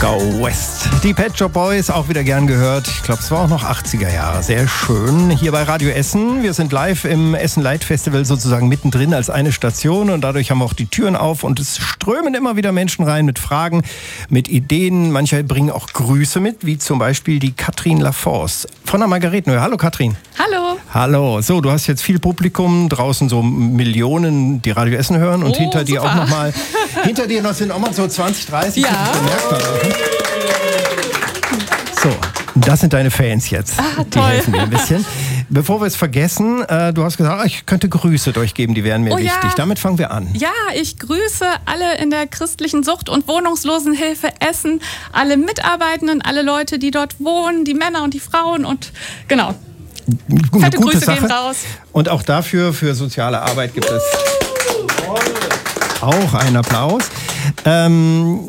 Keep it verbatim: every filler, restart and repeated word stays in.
Go West. Die Pet Shop Boys, auch wieder gern gehört. Ich glaube, es war auch noch achtziger Jahre. Sehr schön. Hier bei Radio Essen. Wir sind live im Essen Light Festival sozusagen mittendrin als eine Station. Und dadurch haben wir auch die Türen auf. Und es strömen immer wieder Menschen rein mit Fragen, mit Ideen. Manche bringen auch Grüße mit, wie zum Beispiel die Katrin Laforce von der Margaretenhöhe. Hallo Katrin. Hallo. Hallo. So, du hast jetzt viel Publikum, draußen so Millionen, die Radio Essen hören. Und oh, hinter dir super. auch nochmal, hinter dir noch sind auch mal so zwanzig, dreißig. Ja. So, das sind deine Fans jetzt. Ah, die toll. helfen mir ein bisschen. Bevor wir es vergessen, äh, du hast gesagt, ich könnte Grüße durchgeben, die wären mir Oh, wichtig. ja. Damit fangen wir an. Ja, ich grüße alle in der christlichen Sucht- und Wohnungslosenhilfe Essen, alle Mitarbeitenden, alle Leute, die dort wohnen, die Männer und die Frauen und genau. Eine Fette gute Grüße Sache. gehen raus. Und auch dafür, für soziale Arbeit gibt es auch einen Applaus. Ähm,